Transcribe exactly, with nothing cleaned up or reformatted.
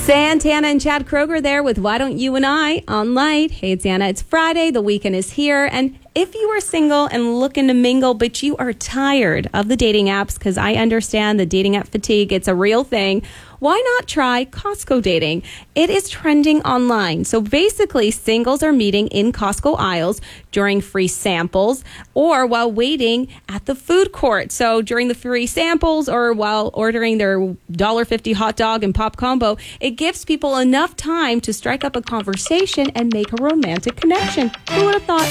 Santana and Chad Kroger there with Why Don't You and I on Light. Hey, it's Anna. It's Friday. The weekend is here. And if you are single and looking to mingle, but you are tired of the dating apps, because I understand the dating app fatigue, it's a real thing, why not try Costco Dating? It is trending online. So basically, singles are meeting in Costco aisles during free samples or while waiting at the food court. So during the free samples or while ordering their one dollar fifty hot dog and pop combo, it gives people enough time to strike up a conversation and make a romantic connection. Who would have thought?